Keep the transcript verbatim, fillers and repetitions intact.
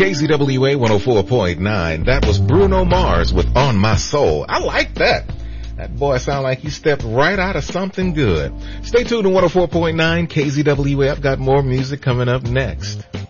K Z W A one oh four point nine. That was Bruno Mars with On My Soul. I like that. That boy sound like he stepped right out of something good. Stay tuned to one oh four point nine K Z W A. I've got more music coming up next.